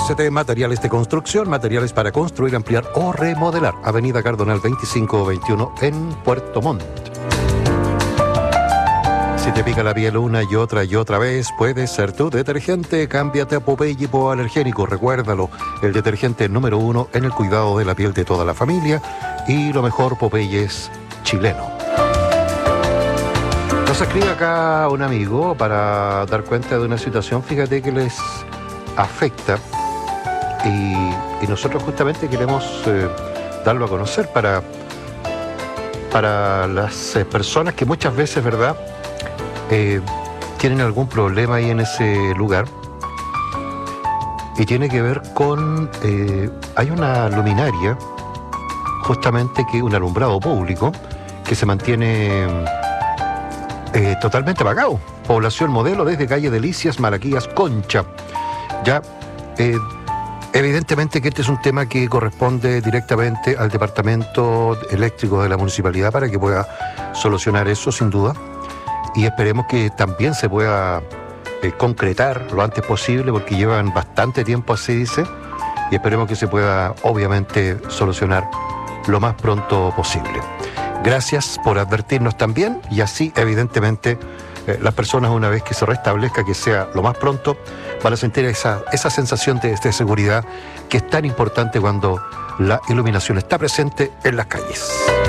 MST Materiales de Construcción, materiales para construir, ampliar o remodelar. Avenida Cardonal 2521 en Puerto Montt. Si te pica la piel una y otra vez, puede ser tu detergente. Cámbiate a Popeye hipoalergénico. Recuérdalo, el detergente número 1 en el cuidado de la piel de toda la familia. Y lo mejor, Popeye es chileno. Nos escribe acá un amigo para dar cuenta de una situación, fíjate, que les afecta. Y nosotros justamente queremos darlo a conocer para las personas que muchas veces, ¿verdad?, tienen algún problema ahí en ese lugar, y tiene que ver con hay una luminaria, justamente, que un alumbrado público que se mantiene totalmente apagado. Población Modelo, desde calle Delicias, Malaquías, Concha. Ya, evidentemente que este es un tema que corresponde directamente al departamento eléctrico de la municipalidad para que pueda solucionar eso, sin duda. Y esperemos que también se pueda concretar lo antes posible, porque llevan bastante tiempo así, dice, y esperemos que se pueda, obviamente, solucionar lo más pronto posible. Gracias por advertirnos también, y así, evidentemente, las personas, una vez que se restablezca, que sea lo más pronto, van a sentir esa sensación de seguridad que es tan importante cuando la iluminación está presente en las calles.